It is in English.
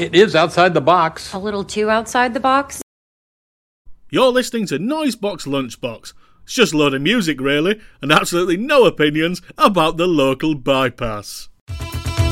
It is outside the box. A little too outside the box? You're listening to Noisebox Lunchbox. It's just a load of music, really, and absolutely no opinions about the local bypass.